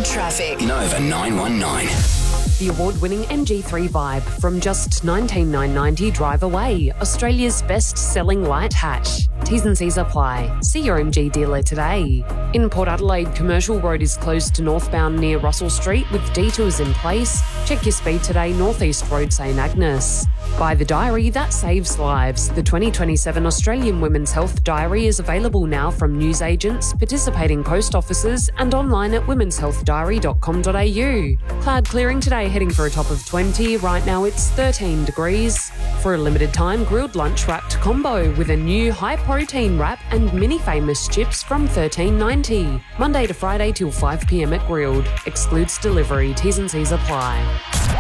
Traffic. Nova 919. The award-winning MG3 Vibe from just $19,990 drive away. Australia's best-selling light hatch. T's and C's apply. See your MG dealer today. In Port Adelaide, Commercial Road is closed to northbound near Russell Street with detours in place. Check your speed today, Northeast Road, St Agnes. Buy the diary that saves lives. The 2027 Australian Women's Health Diary is available now from newsagents, participating post offices and online at womenshealthdiary.com.au. Cloud clearing today, heading for a top of 20. Right now it's 13 degrees. For a limited time, grilled lunch wrapped combo with a new high-protein wrap and mini famous chips from $13.90. Monday to Friday till 5 p.m. at Grilled. Excludes delivery. T's and C's apply.